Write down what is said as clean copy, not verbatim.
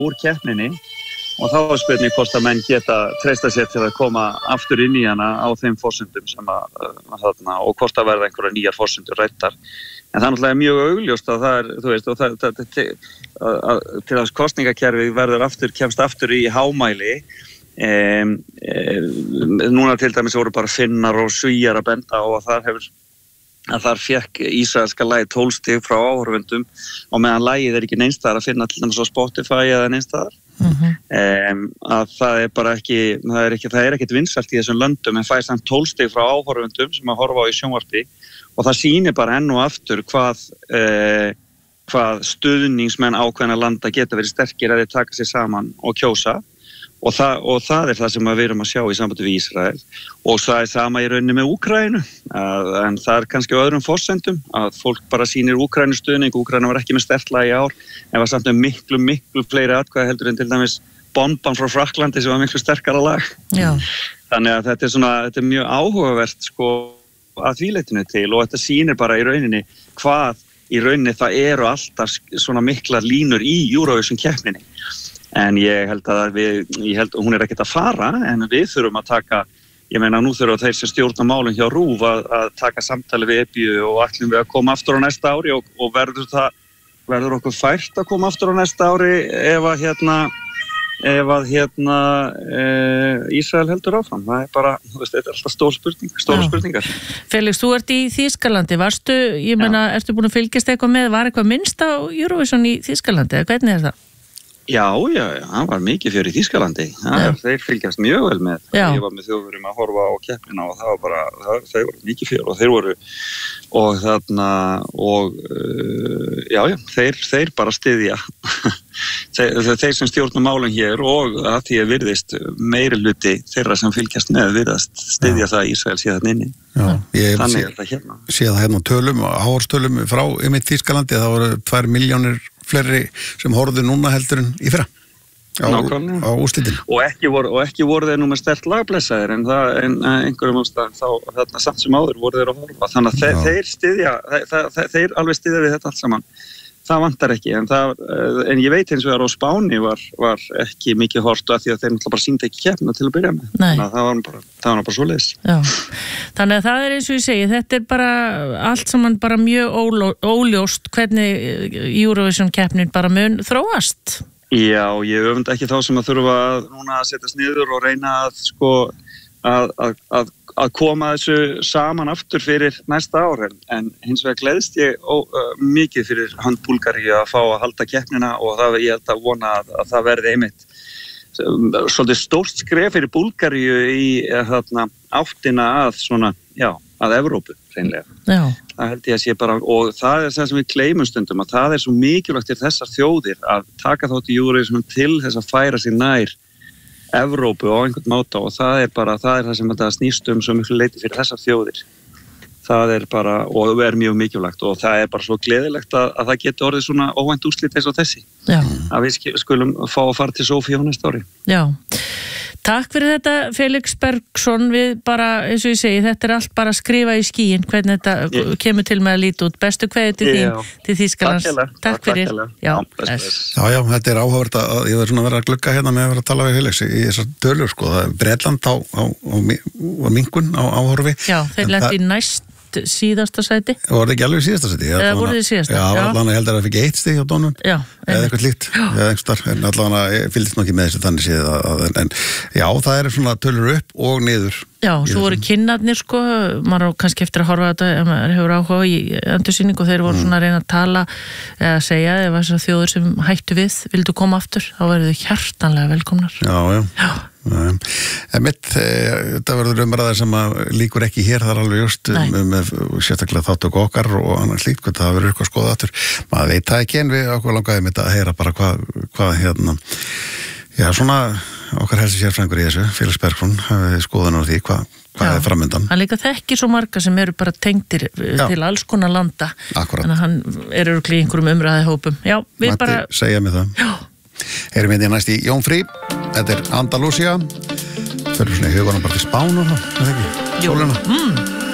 úr keppninni og þá spurning hvort að menn geta treysta sér til að koma aftur inn í hana á þeim forsendum sem þarna og hvort að verða einhverja nýjar forsendur ræddar. En það er náttúrulega mjög augljóst að það er, þú veist, og til að kosningakerfið kemst aftur í hámæli. Núna til dæmis voru bara Finnar og Svíar að benda á að þar fekk ísraelska lagið 12 stig frá áhorfendum og meðan lagið ekki neins staðar að finna til dæmis á Spotify eða neins staðar. Að það er bara ekki, það er ekkert vinsælt í þessum löndum en fær samt 12 stig frá áhorfendum sem að horfa á í sjónvarpi og það sýnir bara enn og aftur hvað stuðningsmenn ákveðna landa geta verið sterkir að þeir taka sér saman og kjósa. Og það er það sem við erum að sjá í sambandi við Ísrael og það er sama í rauninni með Úkraínu en það er kannski á öðrum forsendum að fólk bara sýnir Úkraínu stuðning. Úkraína var ekki með sterkt lag í ár en var samt með miklu fleiri atkvæði heldur en til dæmis Bomban frá Frakklandi sem var miklu sterkara lag. Já. Þannig að þetta er mjög áhugavert sko að því leytinu til og þetta sýnir bara í rauninni hvað í rauninni það eru alltaf svona miklar línur í Eurovision keppninni. En ég held að hún er ekkert að fara en við þurfum að taka, ég meina nú þurfum þeir sem stjórna málum hjá RÚV að taka samtali við EBU og ætlum við að koma aftur á næsta ári og verður okkur fært að koma aftur á næsta ári ef að Ísrael heldur áfram. Það er bara, þú veist, þetta er alltaf stóra spurningar. Felix, þú ert í Þýskalandi, ertu búin að fylgjast eitthvað með, var eitthvað minnst á Eurovision í Þýskalandi, eða hvernig er það? Já, hann var mikið fjör í Þýskalandi. Þeir fylgjast mjög vel með. Ég var með Þjóðverjum að horfa á keppnina og það var bara, þeir voru mikið fjör og þeir voru þeir bara styðja. Þeir sem stjórna málum hér og að því að virðist meirihluti þeirra sem fylgjast með virðast styðja það að Ísrael sé þarna inni. Þannig er það hérna. Sé það hérna áhorfstölum frá einmitt Þýskalandi að það voru 2 milljónir fleiri sem horfðu núna heldur en í fyrra á úrslitinu. Og ekki voru þeir nú með sterkt lagblessaðir en einhverjum ástæðum þá þarna samt sem áður voru þeir að horfa. Þannig að þeir alveg styðja við þetta allt saman. Það vantar ekki, en ég veit eins og á Spáni var ekki mikið hort af því að þeir náttúrulega bara sýndu ekki keppnina til að byrja með. Þannig að það var bara svoleiðis. Já, þannig að það er eins og ég segi, þetta er bara allt saman bara mjög óljóst hvernig Eurovision keppnin bara mun þróast. Já, ég öfunda ekki þá sem að þurfa núna að setjast niður og reyna að koma þessu saman aftur fyrir næsta ár en hins vegar gleðst ég mikið fyrir hönd Búlgaríu að fá að halda keppnina og ég held að vona að það verði einmitt svolítið stórt skref fyrir Búlgaríu í áttina að Evrópu hreinlega. Já. Það held ég að sé bara og það er það sem við gleymum stundum að það er svo mikilvægt til þessar þjóðir að taka þátt í Eurovision til þess að færa sig nær Evrópu á einhvern máta og það er það sem þetta snýst svo miklu leyti fyrir þessar þjóðir. Það er bara, og er mjög mikilvægt og það er bara svo gleðilegt að það geti orðið svona óvænt úrslit eins og þessi. Já. Að við skulum fá að fara til Sofía á næsta ári. Já. Takk fyrir þetta Felix Bergsson, við bara, eins og ég segi, þetta er allt bara að skrifa í skíin hvernig þetta kemur til með að líta út. Bestu kveðju til þín, til Þýskalands. Takk fyrir. Já, þetta er áhugavert að ég verður svona að vera að glugga hérna með að vera að tala við Felix í þessar tölur, sko. Bretland var minnkun á áhorfi. Já, þeir lentu í næst síðasta sæti. Var það ekki alveg síðasta sæti? Eða voru þið síðasta? Já, allavega ég held að það fikk 1 stig hjá Dónum. Já. Eða eitthvað líkt. Eða einhverstar. En allavega fylgist nú ekki með þessu þannig séð en já, það er svona tölur upp og niður. Já, svo voru kynnarnir sko, maður á kannski eftir að horfa á þetta ef maður hefur áhuga í endursýningu og þeir voru svona að reyna að tala eða segja ef þessar þjóður sem hættu við vildu koma aftur, þá verður þau hjartanlega velkomnar. Já. En þetta verður umræðar sem líkur ekki hér, það er alveg just með sérstaklega þáttöku okkar og annars líkt, hvað það verður eitthvað að skoða aftur. Maður veit það ekki en við okkur langaðum þetta að heyra bara hvað já, svona okkar helsti sérfræðingur í þessu, Felix Bergsson, skoðan á því hvað er framöndan. Hann líka þekkir svo marga sem eru bara tengdir til alls konar landa. Akkurat. Þannig að hann er örugglega í einhverjum umræðihópum. Já, við bara... segja mig það. Já. Erum við næst í Jón Frí, þetta er Andalúsía, fyrir svona í hugunum bara til Spán og það, er það ekki? Sólina.